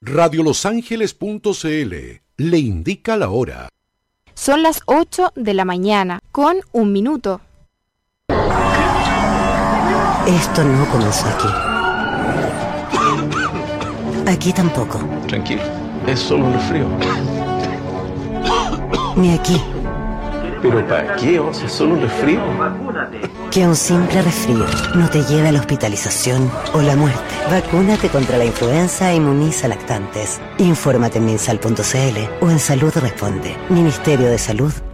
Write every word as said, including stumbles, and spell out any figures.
radio los ángeles punto c l le indica la hora. Son las ocho de la mañana, con un minuto. Esto no comenzó aquí. Aquí tampoco. Tranquilo, es solo un resfrío. Ni aquí. ¿Pero para qué? O sea, es solo un resfrío. Que un simple resfrío no te lleve a la hospitalización o la muerte. Vacúnate contra la influenza e inmuniza lactantes. Infórmate en minsal punto c l o en Salud Responde. Ministerio de Salud.